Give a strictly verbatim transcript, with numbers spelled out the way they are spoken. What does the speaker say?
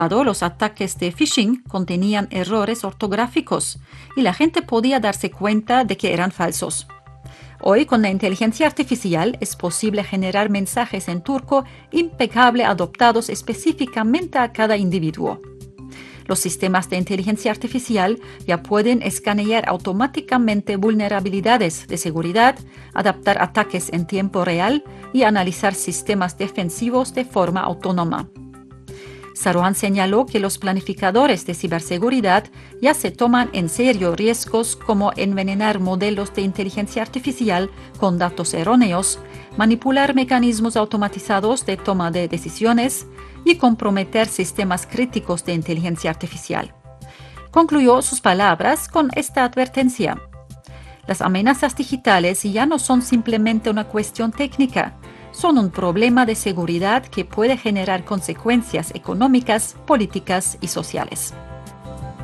Los ataques de phishing contenían errores ortográficos y la gente podía darse cuenta de que eran falsos. Hoy, con la inteligencia artificial, es posible generar mensajes en turco impecable adaptados específicamente a cada individuo. Los sistemas de inteligencia artificial ya pueden escanear automáticamente vulnerabilidades de seguridad, adaptar ataques en tiempo real y analizar sistemas defensivos de forma autónoma. Saruhan señaló que los planificadores de ciberseguridad ya se toman en serio riesgos como envenenar modelos de inteligencia artificial con datos erróneos, manipular mecanismos automatizados de toma de decisiones y comprometer sistemas críticos de inteligencia artificial. Concluyó sus palabras con esta advertencia: las amenazas digitales ya no son simplemente una cuestión técnica, son un problema de seguridad que puede generar consecuencias económicas, políticas y sociales.